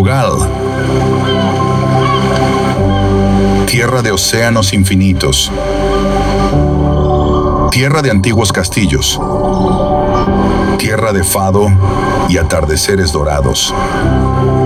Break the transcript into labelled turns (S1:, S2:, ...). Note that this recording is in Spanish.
S1: Portugal. Tierra de océanos infinitos. Tierra de antiguos castillos. Tierra de fado y atardeceres dorados.